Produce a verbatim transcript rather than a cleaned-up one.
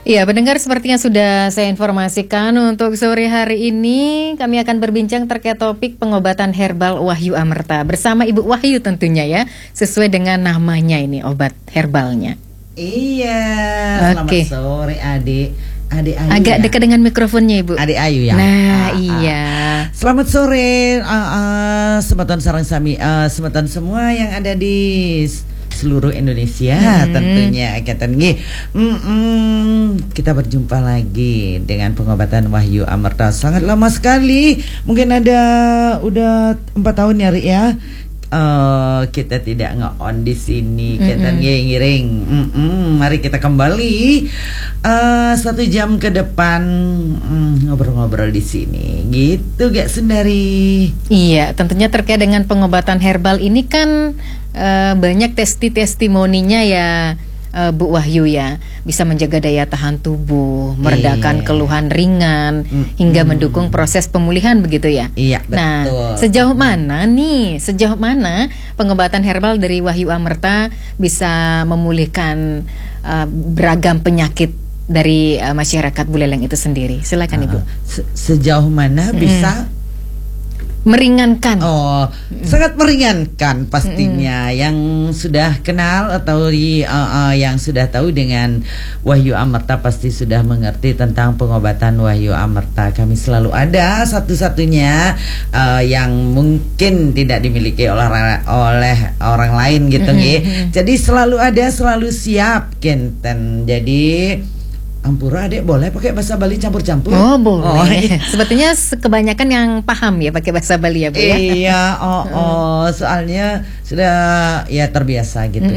Iya, pendengar, seperti yang sudah saya informasikan, untuk sore hari ini kami akan berbincang terkait topik pengobatan herbal Wahyu Amerta bersama Ibu Wahyu tentunya ya, sesuai dengan namanya ini, obat herbalnya. Iya, selamat Oke. sore adik, adik Ayu. Agak ya? dekat dengan mikrofonnya Ibu. Adik Ayu ya. Nah, Ah, ah. iya. Selamat sore, uh, uh, sematan sarang sami, uh, sematan semua yang ada di seluruh Indonesia, Hmm. tentunya kita nih. Mm-mm, kita berjumpa lagi dengan pengobatan Wahyu Amerta. Sangat lama sekali, mungkin ada udah empat tahun ya, Ri ya. Uh, kita tidak nge-on di sini, kita ngiring. Mm-mm, mari kita kembali uh, satu jam ke depan mm, ngobrol-ngobrol di sini, gitu gak Sundari? Iya, tentunya terkait dengan pengobatan herbal ini kan eh, banyak testi-testimoninya ya, eh, Bu Wahyu ya, bisa menjaga daya tahan tubuh, meredakan Iya. keluhan ringan, Mm-mm. hingga mendukung proses pemulihan begitu ya. Iya, Nah, betul. sejauh mana nih, sejauh mana pengobatan herbal dari Wahyu Amerta bisa memulihkan eh, beragam penyakit dari eh, masyarakat Buleleng itu sendiri? Silakan Ibu. Uh, se- sejauh mana bisa Meringankan. Oh, sangat meringankan pastinya. Yang sudah kenal atau di, uh, uh, yang sudah tahu dengan Wahyu Amerta pasti sudah mengerti tentang pengobatan Wahyu Amerta. Kami selalu ada satu-satunya uh, yang mungkin tidak dimiliki oleh oleh orang lain gitu nggih. Jadi selalu ada, selalu siap kenten. Jadi Ampura adik boleh pakai bahasa Bali campur-campur? Oh boleh. Oh, iya. Sebetulnya se- kebanyakan yang paham ya pakai bahasa Bali ya Bu ya. Iya, oh, oh, soalnya sudah ya terbiasa gitu.